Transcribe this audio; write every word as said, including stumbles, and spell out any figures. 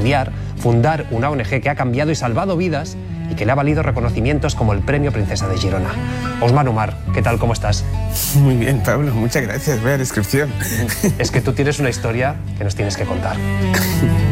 estudiar, fundar una O N Ge que ha cambiado y salvado vidas y que le ha valido reconocimientos como el Premio Princesa de Girona. Osman Umar, ¿qué tal? ¿Cómo estás? Muy bien, Pablo, muchas gracias. Vaya descripción. Es que tú tienes una historia que nos tienes que contar.